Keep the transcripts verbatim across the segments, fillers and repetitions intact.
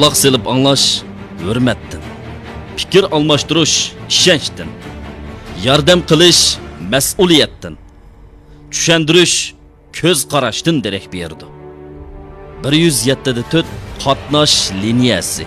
Quloq selib anglash hurmatdan, fikr almashtirish ishonchdan, yordam qilish mas'uliyatdan, tushuntirish ko'z qarashdan darak berdi. bir yuz yetti da to'rt qatnash liniyasi.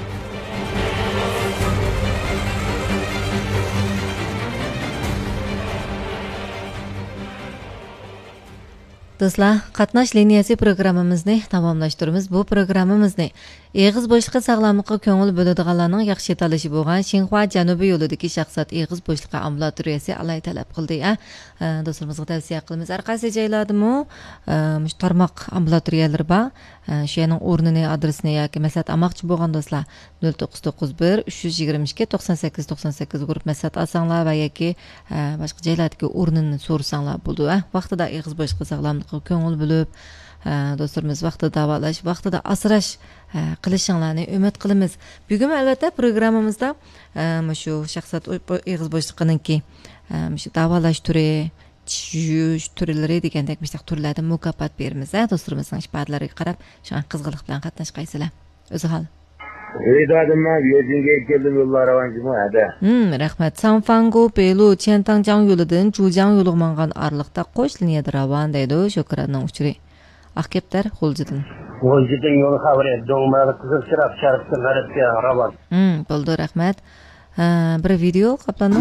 Do'stlar, qatnash liniyasi programmamizni tamomlashtiramiz. Bu programmamizni Eg'iz bo'shliqi sog'lomlikqa ko'ngil bo'ladiganlarning yaxshi tanlashi bo'lgan Xinhua Janubiy yo'lidagi shaxsat Eg'iz bo'shliqi ambulatoriyasi alay talab qildi. Do'stlarimizga tavsiya qilamiz. Har qaysi joylardami mush tarmoq ambulatoriyalar bor. Shu yerning o'rnini, adresini yoki maslahat olmoqchi bo'lgan do'stlar nol to'qqiz to'qqiz bir uch yuz yigirma ikki to'qson sakkiz to'qson sakkiz guruh maslahat olsanglar va yoki boshqa joylardagi o'rnini so'rasanglar bo'ldi. Vaqtida Eg'iz bo'shliqi sog'lomlikqa ko'ngil bo'lib, do'stlarimiz vaqtida davolash, vaqtida asrash qilishinglarni umid qilamiz. Bugun albatta programmamizda shu shaxsat Eg'iz bo'shliqininki shu davolash turi, yuvish turlari degandek mishaq turlarda mukofot beramiz. Do'stlarimizning ishbadlariga qarab, shu qizg'inlik bilan qatnashqaysizlar. O'zi hol. Ridadim yo'lga keldim, yo'llar avanjimi hada. Hmm, rahmat. Sanfangu Belu Chentangjiang yo'lidan Jujiang yo'liga mangan arliqda qo'sh liniyada ravon deydi Sho'kranning uchri. Aqkeptar Xo'ljidan. Xo'ljidan yo'l xabar etdi. Umar qizil chiroq sharqdan g'arbga ravon. Hmm, bo'ldi, rahmat. Bir video qoplandim.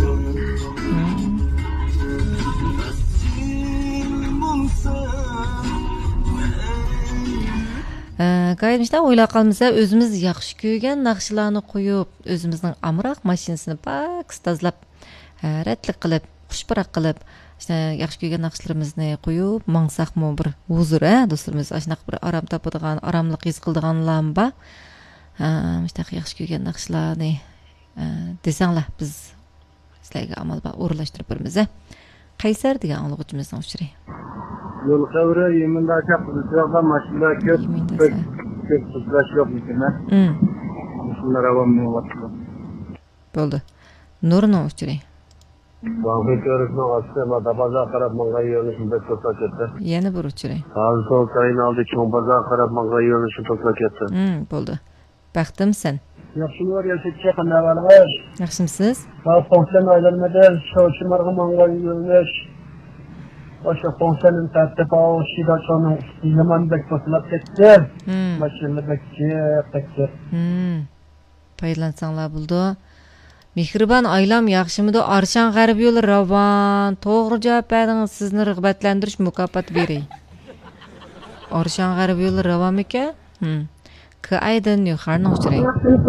Qayermişdə o'ylab qalmasa, o'zimiz yaxshi ko'rgan naqshlarni qo'yib, o'zimizning amroq mashinasini pak tozalab, ratlik qilib, xushparaq qilib, işte yaxshi ko'rgan naqshlarimizni qo'yib, mangsaqmi bir huzur, do'stlarimiz, shunaqa bir aram topadigan, aramlik his qildiganlarmi? Işte yaxshi ko'rgan naqshlarni desanglar, biz sizlarga amalda o'rlashtirib beramiz. Qaysar degan o'quvchimizning uchri. Yo'l xavri yeminda chaqirishga mashina ko'p ko'p tuzlash yo'q ekan. Hmm. Shunlar avamni vaqtida. Bo'ldi. Nurning uchri. Vaqti ko'rishni ostida bazaga qarab menga yo'lishni to'xtatib ketdi. Yana bir uchri. Hozir sol qayn oldi, cho'ng bazaga qarab menga yo'lishni to'xtatib ketdi. Hmm, bo'ldi. Baxtimsan. Yaxshilar yashashga qanday bo'ladi? Yaxshimisiz? Ha, fonksiyon aylanmadan shoshmarga menga yo'lish. Başka fonksiyonun tartib olishida cho'ning zaman bekpotlab ketdi. Mashina bekchi, bekchi. Hmm. Paylansanglar bo'ldi. Mehribon aylam yaxshimidi? Arshan g'arb yo'li ravon. To'g'ri javob berdingiz. Sizni rag'batlantirish mukofoti beray. Arshan g'arb yo'li ravon ekan? Hmm. K aydan yuqorining uchray.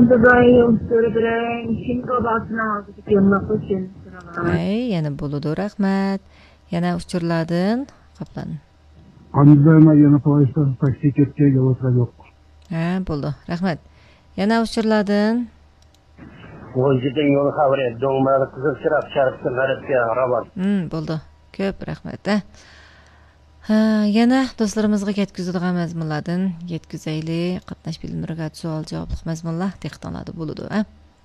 Ay, yana bo'ldi, rahmat. Yana uchurlardan qoplan. Qanday yana poyezd taksi ketga yo'llar yo'q. Ha, bo'ldi. Rahmat. Yana uchurlardan. Xo'jdan yo'l xabar etdi. Umar qizil chiroq sharqdan g'arbga ravon. Hmm, bo'ldi. Ko'p rahmat. Ha, yana do'stlarimizga yetkazadigan mazmunlardan yetkazaylik. Qatnash bilimlariga savol javoblik mazmunlar texnologiyada bo'ladi, ha.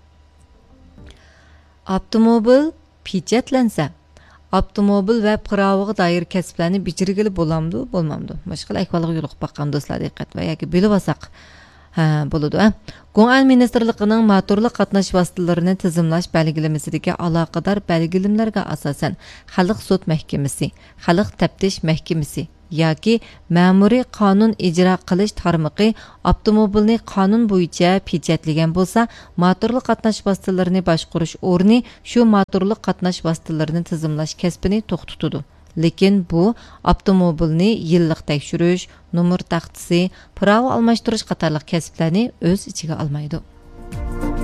Avtomobil pechatlansa avtomobil va piroviga doir kasblarni bijirgili bo'lamdi, bo'lmamdi. Boshqa ahvolga yo'liq baqqan do'stlar diqqat va yoki bilib olsak ha bo'ladi. Qo'ng'an ministrligining motorli qatnash vositalarini tizimlash belgilamasida aloqador belgilimlarga asosan Xalq sud mahkamasi, Xalq taftish mahkamasi yoki ma'muriy qonun ijro qilish tarmoqi avtomobilni qonun bo'yicha pechatlagan bo'lsa, motorli qatnash vositalarini boshqarish o'rni shu motorli qatnash vositalarini tizimlash kasbini to'xtatadi. Lekin bu avtomobilni yillik tekshirish, nomer taxtisi, pravo almashtirish qatorliq kasblarni o'z ichiga olmaydi.